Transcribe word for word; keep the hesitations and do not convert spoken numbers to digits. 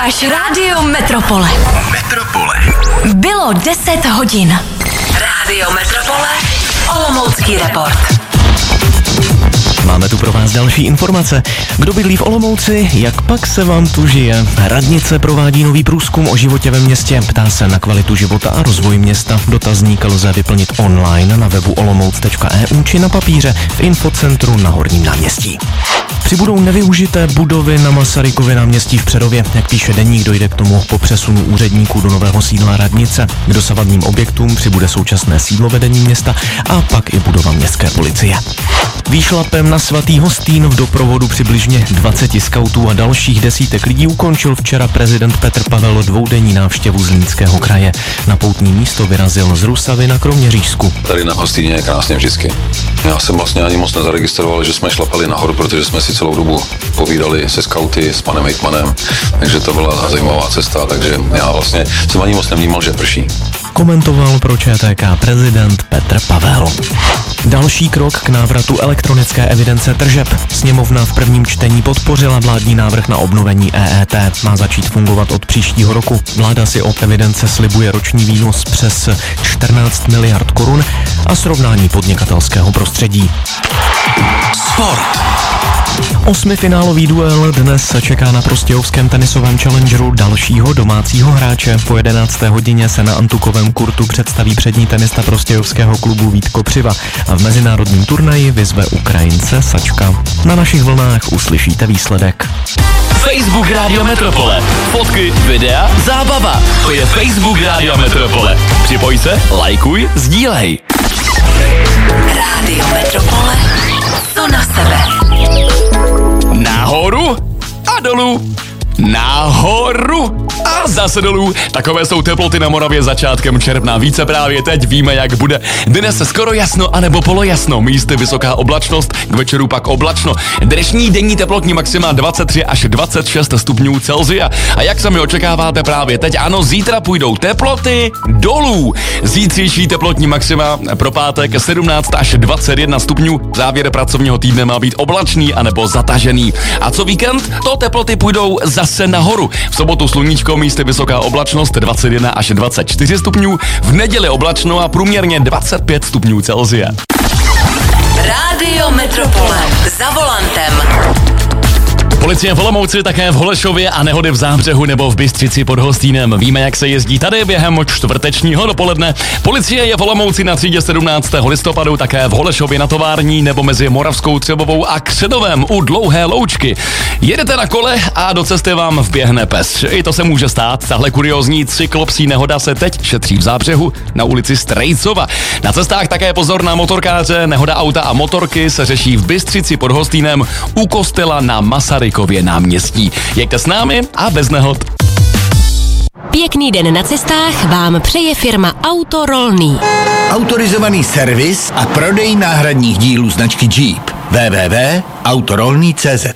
Posloucháš Rádio Metropole. Metropole. Bylo deset hodin. Rádio Metropole. Olomoucký report. Máme tu pro vás další informace. Kdo bydlí v Olomouci, jak pak se vám tu žije? Radnice provádí nový průzkum o životě ve městě. Ptá se na kvalitu života a rozvoj města. Dotazník lze vyplnit online na webu olomouc tečka e u či na papíře v infocentru na Horním náměstí. Přibudou nevyužité budovy na Masarykově náměstí v Přerově. Jak píše deník, dojde k tomu po přesunu úředníků do nového sídla radnice. K dosavadním objektům přibude současné sídlo vedení města a pak i budova městské policie. Výšlapem na svatý Hostýn v doprovodu přibližně dvaceti skautů a dalších desítek lidí ukončil včera prezident Petr Pavel dvoudenní návštěvu Zlínského kraje. Na poutní místo vyrazil z Rusavy na Kroměřížsku. Tady na Hostýně je krásně vždycky. Já jsem vlastně ani moc nezaregistroval, že jsme šlapali nahoru, protože jsme si celou dobu povídali se skauty, s panem hejtmanem, takže to byla zajímavá cesta, takže já vlastně jsem ani moc nevnímal, že prší. Komentoval pro Č T K prezident Petr Pavel. Další krok k návratu elektronické evidence tržeb. Sněmovna v prvním čtení podpořila vládní návrh na obnovení E E T. Má začít fungovat od příštího roku. Vláda si od evidence slibuje roční výnos přes čtrnáct miliard korun a srovnání podnikatelského prostředí. Sport. Osmifinálový duel dnes se čeká na prostějovském tenisovém challengeru dalšího domácího hráče. Po jedenácté hodině se na antukovém kurtu představí přední tenista prostějovského klubu Vít Kopřiva a v mezinárodním turnaji vyzve Ukrajince Sačka. Na našich vlnách uslyšíte výsledek. Facebook Rádio Metropole. Fotky, videa, zábava. To je Facebook Rádio Metropole. Připoj se, lajkuj, sdílej. Rádio Metropole. To na sebe. Nahoru a dolů. Nahoru a zase dolů. Takové jsou teploty na Moravě začátkem června. Více právě teď víme, jak bude. Dnes skoro jasno anebo polojasno. Místy vysoká oblačnost, k večeru pak oblačno. Dnešní denní teplotní maxima dvacet tři až dvacet šest stupňů Celsia. A jak sami očekáváte právě teď, ano, zítra půjdou teploty dolů. Zítřejší teplotní maxima pro pátek sedmnáct až dvacet jedna stupňů. Závěr pracovního týdne má být oblačný anebo zatažený. A co víkend? To teploty půjdou zase nahoru. V sobotu sluníčko, místy vysoká oblačnost dvacet jedna až dvacet čtyři stupňů, v neděli oblačno a průměrně dvacet pět stupňů Celsia. Rádio Metropole. Za volantem. Policie v Olomouci, také v Holešově a nehody v Záhřehu nebo v Bystřici pod Hostýnem. Víme, jak se jezdí tady během čtvrtečního dopoledne. Policie je v Olomouci na třídě sedmnáctého listopadu, také v Holešově na tovární nebo mezi Moravskou Třebovou a Kředovem u Dlouhé Loučky. Jedete na kole a do cesty vám vběhne pes. I to se může stát. Tahle kuriózní cyklopsí nehoda se teď šetří v Záhřehu na ulici Strejcova. Na cestách také pozor na motorkáře. Nehoda auta a motorky se řeší v Bystřici pod Hostýnem u kostela na Masarykově náměstí. Jeďte s námi a bez nehod. Pěkný den na cestách vám přeje firma Autorolný. Autorizovaný servis a prodej náhradních dílů značky Jeep. w w w tečka autorolný tečka cé zet